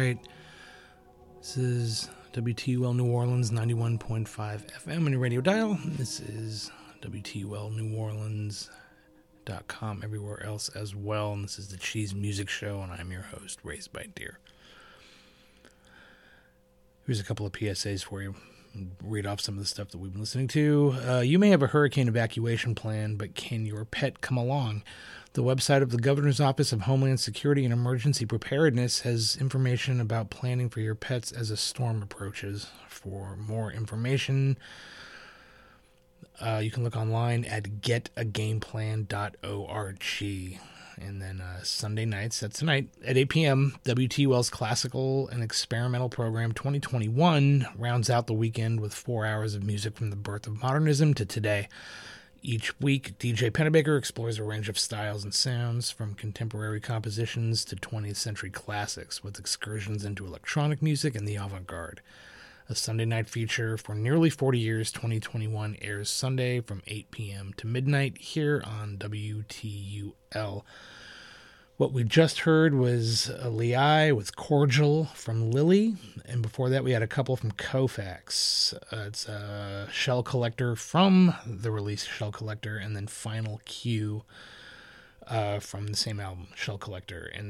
right. This is WTUL New Orleans 91.5 FM on your radio dial. This is WTULNewOrleans.com, everywhere else as well. And this is the Cheese Music Show, and I'm your host, Raised by Deer. Here's a couple of PSAs for you. Read off some of the stuff that we've been listening to. You may have a hurricane evacuation plan, but can your pet come along? The website of the Governor's Office of Homeland Security and Emergency Preparedness has information about planning for your pets as a storm approaches. For more information, you can look online at getagameplan.org. And then Sunday nights, that's tonight, at 8 p.m., WTUL's Classical and Experimental Program 2021 rounds out the weekend with 4 hours of music from the birth of modernism to today. Each week, DJ Pennebaker explores a range of styles and sounds, from contemporary compositions to 20th century classics, with excursions into electronic music and the avant-garde. A Sunday night feature for nearly 40 years, 2021 airs Sunday from 8 p.m. to midnight here on WTUL. What we just heard was Lei with Cordial from Lily, and before that we had a couple from Koufax. It's Shell Collector from the release Shell Collector, and then Final Q from the same album, Shell Collector. And